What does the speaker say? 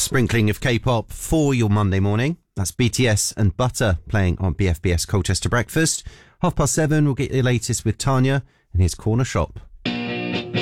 sprinkling of K-pop for your Monday morning. That's BTS and Butter playing on BFBS Colchester Breakfast. 7:30, we'll get your latest with Tanya and his Corner Shop.